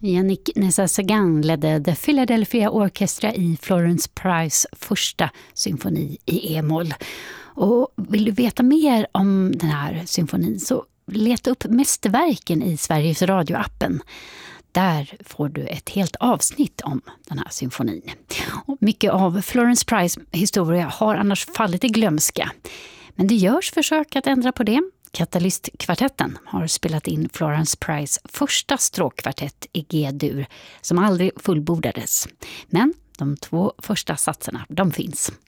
Yannick Nézet-Séguin ledde The Philadelphia Orchestra i Florence Price första symfoni i E-moll. Och vill du veta mer om den här symfonin så leta upp mästerverken i Sveriges radioappen. Där får du ett helt avsnitt om den här symfonin. Och mycket av Florence Price historia har annars fallit i glömska. Men det görs försök att ändra på det. Katalystkvartetten har spelat in Florence Price första stråkkvartett i G-dur som aldrig fullbordades. Men de 2 första satserna, de finns.